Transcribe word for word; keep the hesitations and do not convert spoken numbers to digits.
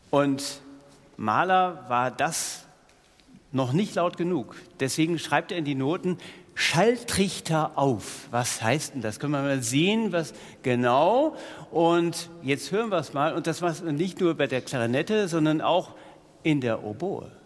Und Mahler war das noch nicht laut genug. Deswegen schreibt er in die Noten Schalltrichter auf. Was heißt denn das? Können wir mal sehen, was genau. Und jetzt hören wir es mal. Und das war nicht nur bei der Klarinette, sondern auch in der Oboe.